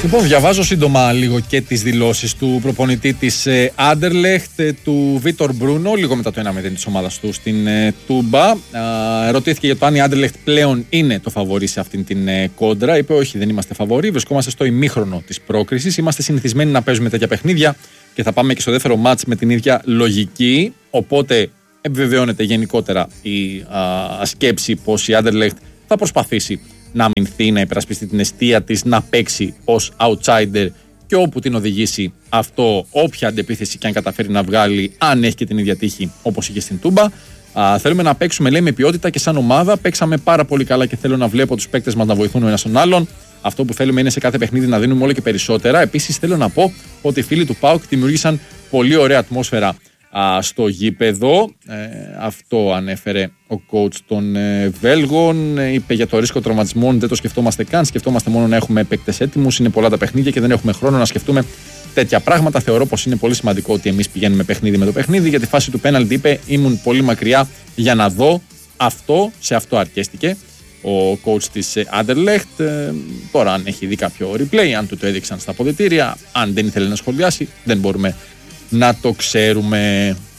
Λοιπόν, διαβάζω σύντομα λίγο και τις δηλώσεις του προπονητή της Άντερλεχτ, του Βίτορ Μπρούνο, λίγο μετά το 1-0 της ομάδας του στην Τούμπα. Ρωτήθηκε για το αν η Άντερλεχτ πλέον είναι το φαβορί σε αυτήν την κόντρα. Είπε: όχι, δεν είμαστε φαβορί. Βρισκόμαστε στο ημίχρονο της πρόκρισης. Είμαστε συνηθισμένοι να παίζουμε τέτοια παιχνίδια και θα πάμε και στο δεύτερο μάτς με την ίδια λογική. Οπότε επιβεβαιώνεται γενικότερα η σκέψη πως η Άντερλεχτ θα προσπαθήσει να αμυνθεί, να υπερασπιστεί την εστία της, να παίξει ως outsider και όπου την οδηγήσει αυτό, όποια αντεπίθεση και αν καταφέρει να βγάλει, αν έχει και την ίδια τύχη όπως είχε στην Τούμπα. Θέλουμε να παίξουμε, λέει, με ποιότητα και σαν ομάδα. Παίξαμε πάρα πολύ καλά και θέλω να βλέπω τους παίκτες μας να βοηθούν ο ένας τον άλλον. Αυτό που θέλουμε είναι σε κάθε παιχνίδι να δίνουμε όλο και περισσότερα. Επίσης, θέλω να πω ότι οι φίλοι του ΠΑΟΚ δημιούργησαν πολύ ωραία ατμόσφαιρα στο γήπεδο. Αυτό ανέφερε ο coach των Βέλγων. Είπε για το ρίσκο τραυματισμών δεν το σκεφτόμαστε καν. Σκεφτόμαστε μόνο να έχουμε παίκτες έτοιμους. Είναι πολλά τα παιχνίδια και δεν έχουμε χρόνο να σκεφτούμε τέτοια πράγματα. Θεωρώ πως είναι πολύ σημαντικό ότι εμείς πηγαίνουμε παιχνίδι με το παιχνίδι. Για τη φάση του πέναλτι είπε: ήμουν πολύ μακριά για να δω αυτό. Σε αυτό αρκέστηκε ο coach της Άντερλεχτ. Τώρα, αν έχει δει κάποιο replay, αν του το έδειξαν στα αποδυτήρια, αν δεν ήθελε να σχολιάσει, δεν μπορούμε να το ξέρουμε.